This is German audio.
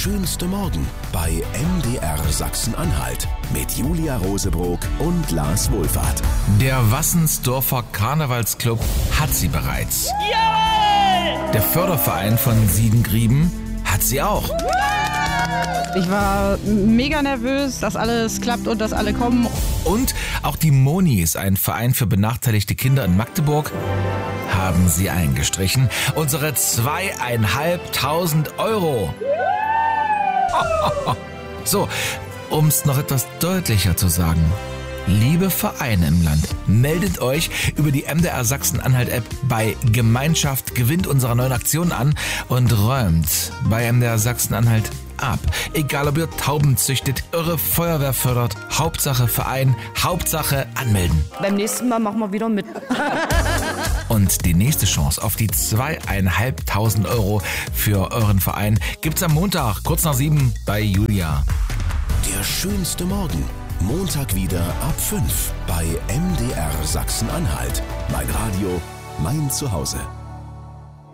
schönste Morgen bei MDR Sachsen-Anhalt mit Julia Rosebrock und Lars Wohlfahrt. Der Wassensdorfer Karnevalsclub hat sie bereits. Jawohl! Der Förderverein von Siedengrieben hat sie auch. Ich war mega nervös, dass alles klappt und dass alle kommen. Und auch die Monis, ein Verein für benachteiligte Kinder in Magdeburg, haben sie eingestrichen. Unsere 2.500 Euro. So, um es noch etwas deutlicher zu sagen. Liebe Vereine im Land, meldet euch über die MDR Sachsen-Anhalt-App bei Gemeinschaft gewinnt unserer neuen Aktion an und räumt bei MDR Sachsen-Anhalt ab. Egal ob ihr Tauben züchtet, eure Feuerwehr fördert, Hauptsache Verein, Hauptsache anmelden. Beim nächsten Mal machen wir wieder mit. Und die nächste Chance auf die 2.500 Euro für euren Verein gibt's am Montag, kurz nach 7 bei Julia. Der schönste Morgen. Montag wieder ab 5 bei MDR Sachsen-Anhalt. Mein Radio, mein Zuhause.